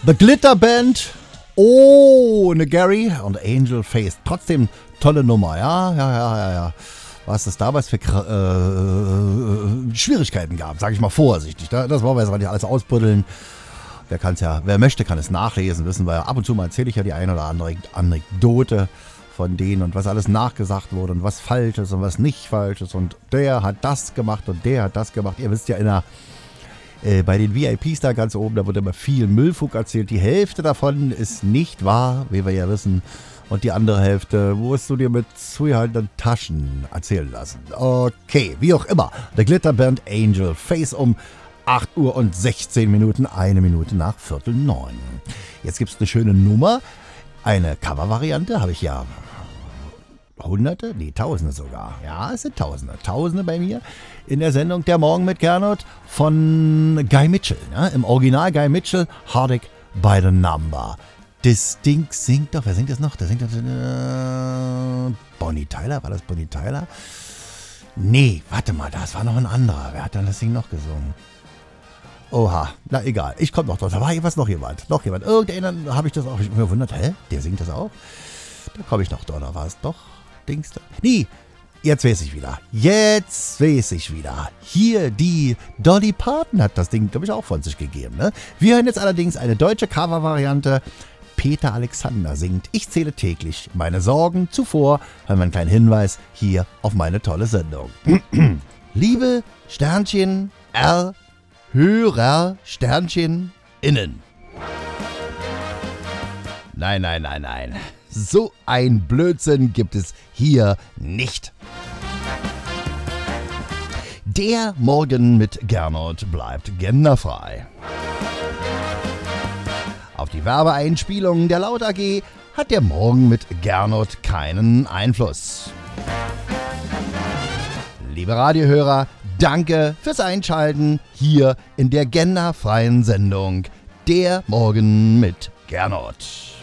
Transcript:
The Glitter Band ohne Gary und Angel Face. Trotzdem tolle Nummer, ja. Was es damals für Schwierigkeiten gab, sage ich mal vorsichtig. Das wollen wir jetzt nicht alles ausbuddeln. Wer möchte, kann es nachlesen, wissen wir ja. Ab und zu mal erzähle ich ja die eine oder andere Anekdote von denen und was alles nachgesagt wurde und was falsch ist und was nicht falsch ist und der hat das gemacht und der hat das gemacht. Ihr wisst ja, bei den VIPs da ganz oben, da wird immer viel Müllfug erzählt. Die Hälfte davon ist nicht wahr, wie wir ja wissen. Und die andere Hälfte musst du dir mit zugehaltenen Taschen erzählen lassen. Okay, wie auch immer. Der Glitterband Angel Face um 8 Uhr und 16 Minuten, 1 Minute nach 8:45. Jetzt gibt es eine schöne Nummer. Eine Cover-Variante habe ich ja Hunderte, nee, Tausende sogar. Ja, es sind Tausende. Tausende bei mir in der Sendung Der Morgen mit Gernot von Guy Mitchell. Ne? Im Original Guy Mitchell, Heartache by the Number. Das Ding singt doch, wer singt das noch? Da singt das Bonnie Tyler, war das Bonnie Tyler? Nee, warte mal, das war noch ein anderer. Wer hat denn das Ding noch gesungen? Oha, na egal, ich komme noch drauf. Da war noch jemand. Irgendeinen habe ich das auch mir gewundert. Hä? Der singt das auch? Da komme ich noch da, da war es doch. Dings da. Nee, jetzt weiß ich wieder. Hier, die Dolly Parton hat das Ding, glaube ich, auch von sich gegeben. Ne? Wir hören jetzt allerdings eine deutsche Cover-Variante. Peter Alexander singt Ich zähle täglich meine Sorgen. Zuvor haben wir einen kleinen Hinweis hier auf meine tolle Sendung. Liebe Sternchen R, Hörer Sternchen innen. Nein. So ein Blödsinn gibt es hier nicht. Der Morgen mit Gernot bleibt genderfrei. Auf die Werbeeinspielungen der Laut AG hat der Morgen mit Gernot keinen Einfluss. Liebe Radiohörer, danke fürs Einschalten hier in der genderfreien Sendung Der Morgen mit Gernot.